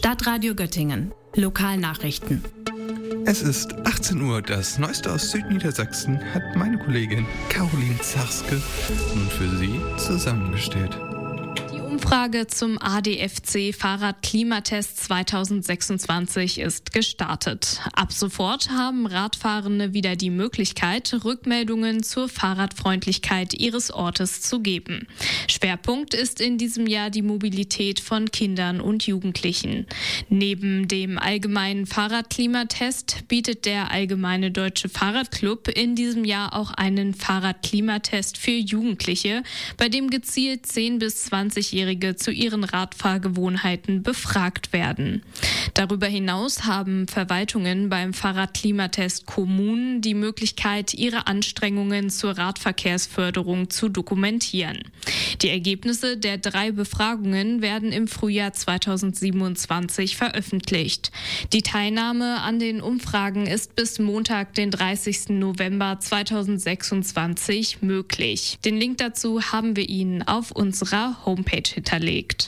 Stadtradio Göttingen. Lokalnachrichten. Es ist 18 Uhr. Das Neueste aus Südniedersachsen hat meine Kollegin Caroline Zarske nun für Sie zusammengestellt. Die Umfrage zum ADFC Fahrradklimatest 2026 ist gestartet. Ab sofort haben Radfahrende wieder die Möglichkeit, Rückmeldungen zur Fahrradfreundlichkeit ihres Ortes zu geben. Schwerpunkt ist in diesem Jahr die Mobilität von Kindern und Jugendlichen. Neben dem allgemeinen Fahrradklimatest bietet der Allgemeine Deutsche Fahrradclub in diesem Jahr auch einen Fahrradklimatest für Jugendliche, bei dem gezielt 10- bis 20-Jährige zu ihren Radfahrgewohnheiten befragt werden. Darüber hinaus haben Verwaltungen beim Fahrradklimatest Kommunen die Möglichkeit, ihre Anstrengungen zur Radverkehrsförderung zu dokumentieren. Die Ergebnisse der 3 Befragungen werden im Frühjahr 2027 veröffentlicht. Die Teilnahme an den Umfragen ist bis Montag, den 30. November 2026 möglich. Den Link dazu haben wir Ihnen auf unserer Homepage hinterlegt.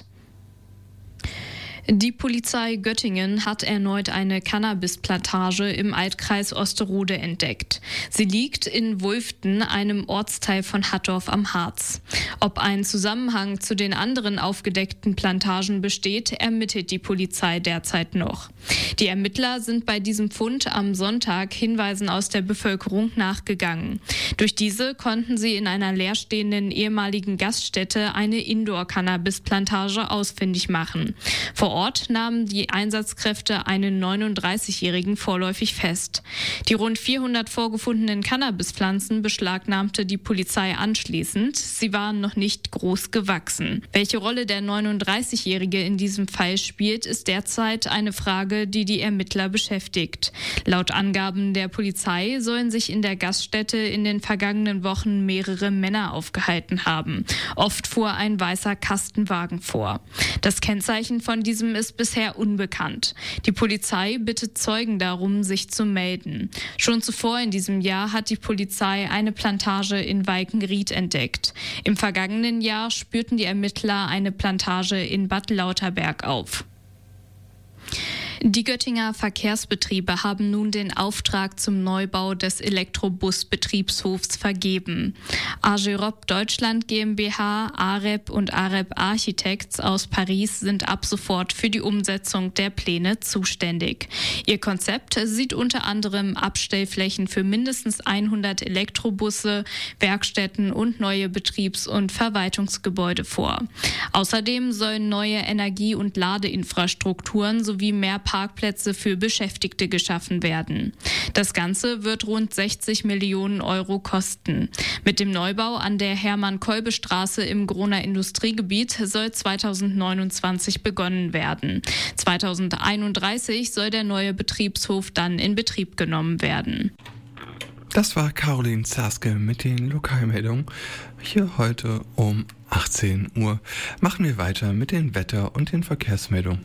Die Polizei Göttingen hat erneut eine Cannabisplantage im Altkreis Osterode entdeckt. Sie liegt in Wulften, einem Ortsteil von Hattorf am Harz. Ob ein Zusammenhang zu den anderen aufgedeckten Plantagen besteht, ermittelt die Polizei derzeit noch. Die Ermittler sind bei diesem Fund am Sonntag Hinweisen aus der Bevölkerung nachgegangen. Durch diese konnten sie in einer leerstehenden ehemaligen Gaststätte eine Indoor-Cannabisplantage ausfindig machen. Vor Ort nahmen die Einsatzkräfte einen 39-Jährigen vorläufig fest. Die rund 400 vorgefundenen Cannabispflanzen beschlagnahmte die Polizei anschließend. Sie waren noch nicht groß gewachsen. Welche Rolle der 39-Jährige in diesem Fall spielt, ist derzeit eine Frage, die die Ermittler beschäftigt. Laut Angaben der Polizei sollen sich in der Gaststätte in den vergangenen Wochen mehrere Männer aufgehalten haben. Oft fuhr ein weißer Kastenwagen vor. Das Kennzeichen von diesem ist bisher unbekannt. Die Polizei bittet Zeugen darum, sich zu melden. Schon zuvor in diesem Jahr hat die Polizei eine Plantage in Walkenried entdeckt. Im vergangenen Jahr spürten die Ermittler eine Plantage in Bad Lauterberg auf. Die Göttinger Verkehrsbetriebe haben nun den Auftrag zum Neubau des Elektrobus-Betriebshofs vergeben. Agerob Deutschland GmbH, AREP und AREP Architects aus Paris sind ab sofort für die Umsetzung der Pläne zuständig. Ihr Konzept sieht unter anderem Abstellflächen für mindestens 100 Elektrobusse, Werkstätten und neue Betriebs- und Verwaltungsgebäude vor. Außerdem sollen neue Energie- und Ladeinfrastrukturen sowie mehr Parkplätze für Beschäftigte geschaffen werden. Das Ganze wird rund 60 Millionen Euro kosten. Mit dem Neubau an der Hermann-Kolbe-Straße im Groner Industriegebiet soll 2029 begonnen werden. 2031 soll der neue Betriebshof dann in Betrieb genommen werden. Das war Caroline Zarske mit den Lokalmeldungen. Hier heute um 18 Uhr. Machen wir weiter mit den Wetter- und den Verkehrsmeldungen.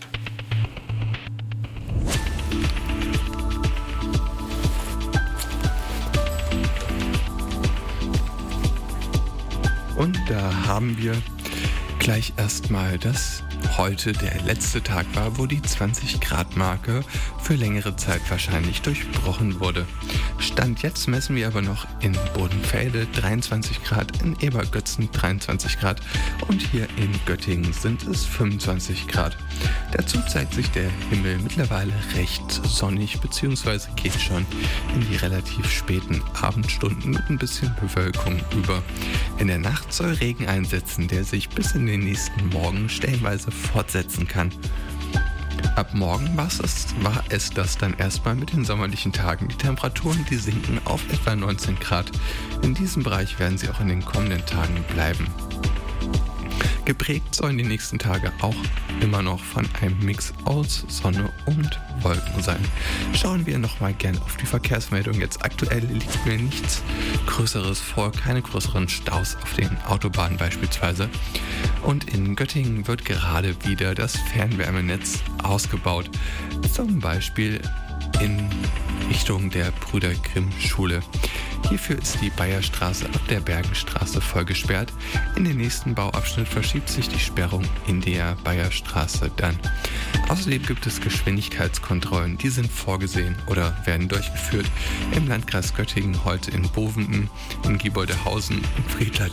Und da haben wir gleich erstmal, dass heute der letzte Tag war, wo die 20-Grad-Marke für längere Zeit wahrscheinlich durchbrochen wurde. Stand jetzt messen wir aber noch in Bodenfelde 23 Grad, in Ebergötzen 23 Grad und hier in Göttingen sind es 25 Grad. Dazu zeigt sich der Himmel mittlerweile recht sonnig bzw. geht schon in die relativ späten Abendstunden mit ein bisschen Bewölkung über. In der Nacht soll Regen einsetzen, der sich bis in den nächsten Morgen stellenweise fortsetzen kann. Ab morgen war es das dann erstmal mit den sommerlichen Tagen. Die Temperaturen, die sinken auf etwa 19 Grad. In diesem Bereich werden sie auch in den kommenden Tagen bleiben. Geprägt sollen die nächsten Tage auch immer noch von einem Mix aus Sonne und Wolken sein. Schauen wir nochmal gern auf die Verkehrsmeldung. Jetzt aktuell liegt mir nichts Größeres vor, keine größeren Staus auf den Autobahnen beispielsweise. Und in Göttingen wird gerade wieder das Fernwärmenetz ausgebaut. Zum Beispiel in Richtung der Brüder Grimm Schule. Hierfür ist die Bayerstraße ab der Bergenstraße voll gesperrt. In den nächsten Bauabschnitt verschiebt sich die Sperrung in der Bayerstraße dann. Außerdem gibt es Geschwindigkeitskontrollen, die sind vorgesehen oder werden durchgeführt im Landkreis Göttingen, heute in Bovenden, in Gieboldehausen, in Friedland.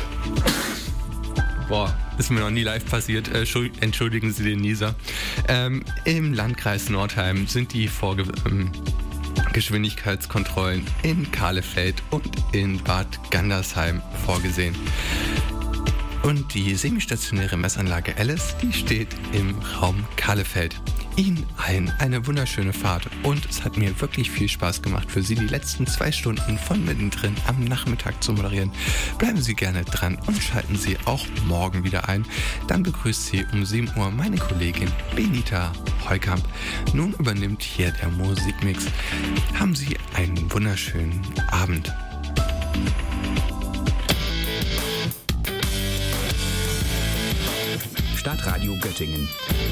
Ist mir noch nie live passiert, entschuldigen Sie den Nieser. Im Landkreis Nordheim sind die Geschwindigkeitskontrollen in Kahlefeld und in Bad Gandersheim vorgesehen. Und die semistationäre Messanlage Alice, die steht im Raum Kahlefeld. Ihnen allen eine wunderschöne Fahrt und es hat mir wirklich viel Spaß gemacht, für Sie die letzten 2 Stunden von mittendrin am Nachmittag zu moderieren. Bleiben Sie gerne dran und schalten Sie auch morgen wieder ein. Dann begrüßt Sie um 7 Uhr meine Kollegin Benita Heukamp. Nun übernimmt hier der Musikmix. Haben Sie einen wunderschönen Abend. Stadtradio Göttingen.